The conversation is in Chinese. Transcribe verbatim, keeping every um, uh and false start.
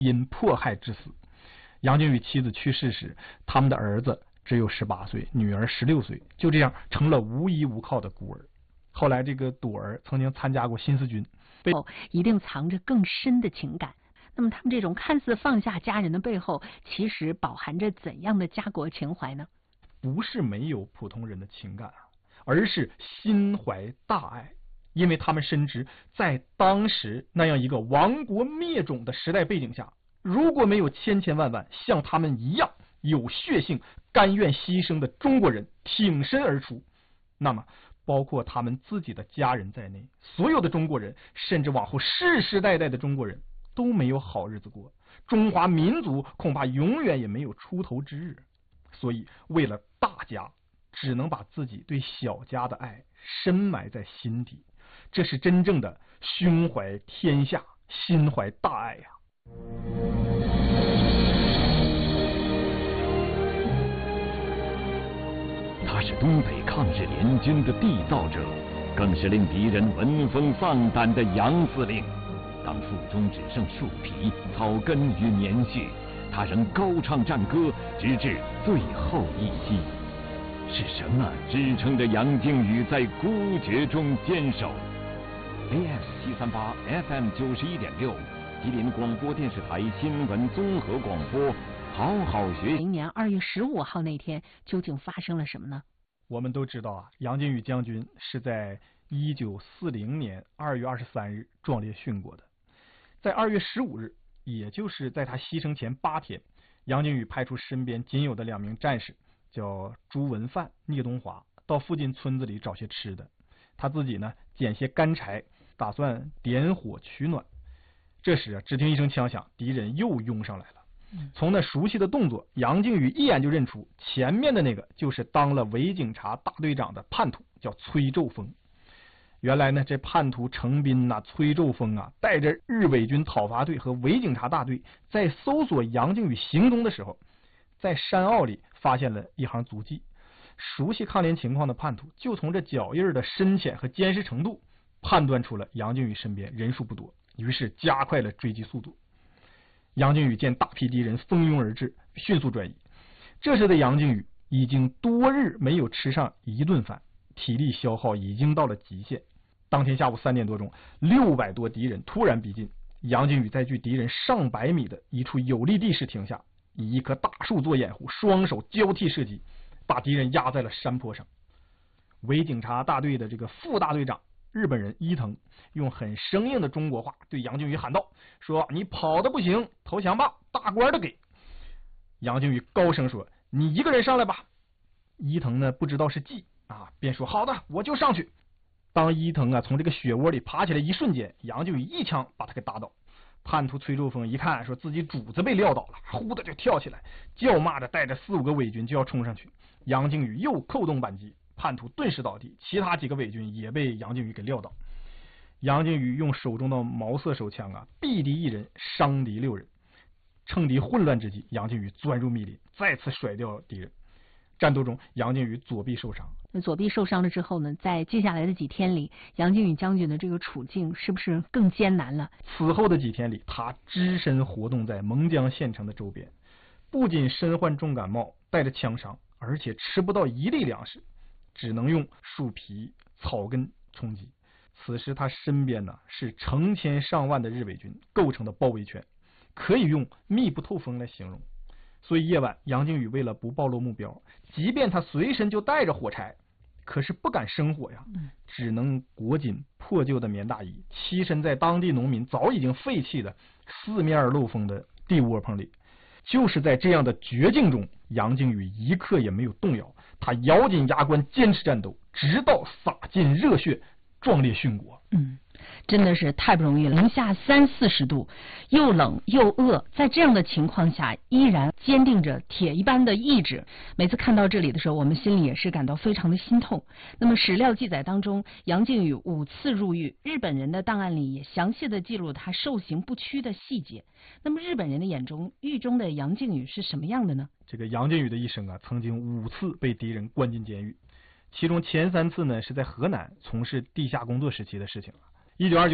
因迫害致死。杨靖宇妻子去世时，他们的儿子只有十八岁，女儿十六岁，就这样成了无依无靠的孤儿。后来这个朵儿曾经参加过新四军， 背后一定藏着更深的情感。那么他们这种看似放下家人的背后，其实饱含着怎样的家国情怀呢？ 不是没有普通人的情感，而是心怀大爱。因为他们深知，在当时那样一个亡国灭种的时代背景下，如果没有千千万万像他们一样有血性、甘愿牺牲的中国人挺身而出，那么包括他们自己的家人在内，所有的中国人，甚至往后世世代代的中国人都没有好日子过，中华民族恐怕永远也没有出头之日。所以为了大家，只能把自己对小家的爱深埋在心底，这是真正的胸怀天下，心怀大爱呀、啊！ 他是东北抗日联军的缔造者，更是令敌人闻风丧胆的杨司令。当腹中只剩树皮、草根与棉絮，他仍高唱战歌，直至最后一息。是什么支撑着杨靖宇在孤绝中坚守 ？A S 七三八 F M 九十一点六，吉林广播电视台新闻综合广播，好好学。 明年二月十五号那天，究竟发生了什么呢？ 我们都知道啊，杨靖宇将军是在一九四零年二月二十三日壮烈殉国的。在二月十五日，也就是在他牺牲前八天，杨靖宇派出身边仅有的两名战士，叫朱文范、聂东华，到附近村子里找些吃的。他自己呢，捡些干柴，打算点火取暖。这时啊，只听一声枪响，敌人又拥上来了。从那熟悉的动作，杨靖宇一眼就认出前面的那个就是当了伪警察大队长的叛徒，叫崔胄峰。原来呢，这叛徒程斌呐、啊、崔胄峰啊，带着日伪军讨伐队和伪警察大队，在搜索杨靖宇行踪的时候，在山坳里发现了一行足迹。熟悉抗联情况的叛徒就从这脚印的深浅和坚实程度判断出了杨靖宇身边人数不多，于是加快了追击速度。杨靖宇见大批敌人蜂拥而至，迅速转移。这时的杨靖宇已经多日没有吃上一顿饭，体力消耗已经到了极限。当天下午三点多钟，六百多敌人突然逼近，杨靖宇在距敌人上百米的一处有利地势停下，以一棵大树做掩护，双手交替射击，把敌人压在了山坡上。伪警察大队的这个副大队长日本人伊藤用很生硬的中国话对杨靖宇喊道，说你跑的不行，投降吧，大官的给。杨靖宇高声说，你一个人上来吧。伊藤呢不知道是计啊，便说好的，我就上去。当伊藤啊从这个血窝里爬起来一瞬间，杨靖宇一枪把他给打倒。叛徒崔胄峰一看说自己主子被撂倒了，呼的就跳起来，叫骂着带着四五个伪军就要冲上去。杨靖宇又扣动扳机，叛徒顿时倒地，其他几个伪军也被杨靖宇给撂倒。杨靖宇用手中的毛瑟手枪啊，毙敌一人，伤敌六人。趁敌混乱之际，杨靖宇钻入密林，再次甩掉敌人。战斗中，杨靖宇左臂受伤。 那左臂受伤了之后呢，在接下来的几天里，杨靖宇将军的这个处境是不是更艰难了？ 此后的几天里，他只身活动在蒙江县城的周边，不仅身患重感冒，带着枪伤，而且吃不到一粒粮食，只能用树皮、草根充饥。此时他身边呢是成千上万的日伪军构成的包围圈，可以用密不透风来形容。所以夜晚，杨靖宇为了不暴露目标，即便他随身就带着火柴，可是不敢生火呀，只能裹紧破旧的棉大衣，栖身在当地农民早已经废弃的四面漏风的地窝棚里。就是在这样的绝境中，杨靖宇一刻也没有动摇，他咬紧牙关坚持战斗，直到洒尽热血，壮烈殉国。 嗯，真的是太不容易了，零下三四十度，又冷又饿，在这样的情况下，依然坚定着铁一般的意志。每次看到这里的时候，我们心里也是感到非常的心痛。那么史料记载当中，杨靖宇五次入狱，日本人的档案里也详细的记录他受刑不屈的细节。那么日本人的眼中，狱中的杨靖宇是什么样的呢？ 这个杨靖宇的一生啊，曾经五次被敌人关进监狱，其中前三次呢是在河南从事地下工作时期的事情了。一九二九